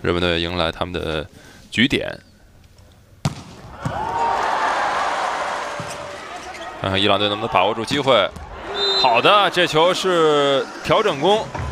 日本队迎来他们的局点。看看伊朗队能不能把握住机会。好的，这球是调整攻。